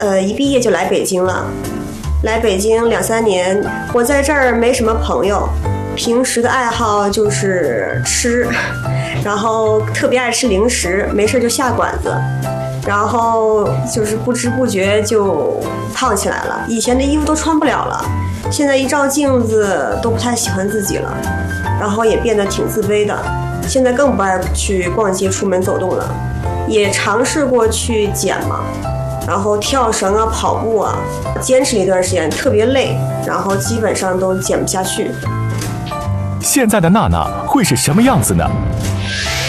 一毕业就来北京了。来北京2-3年，我在这儿没什么朋友，平时的爱好就是吃，然后特别爱吃零食，没事就下馆子，然后就是不知不觉就胖起来了。以前的衣服都穿不了了，现在一照镜子都不太喜欢自己了，然后也变得挺自卑的。现在更不爱去逛街、出门走动了，也尝试过去减嘛。然后跳绳啊、跑步啊，坚持了一段时间，特别累，然后基本上都减不下去。 现在的娜娜会是什么样子呢？